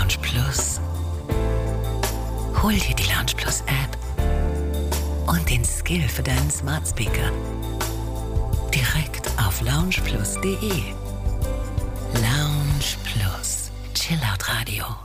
Lounge Plus? Hol dir die Lounge Plus App und den Skill für deinen Smart Speaker direkt auf loungeplus.de. Lounge Plus, Chillout Radio.